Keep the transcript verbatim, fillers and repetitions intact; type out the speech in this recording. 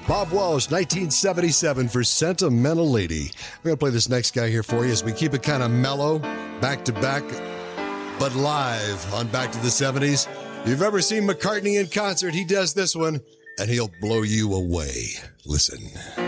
Bob Welsh, nineteen seventy-seven for Sentimental Lady. We're going to play this next guy here for you as we keep it kind of mellow, back to back, but live on Back to the seventies. If you've ever seen McCartney in concert, he does this one, and he'll blow you away. Listen.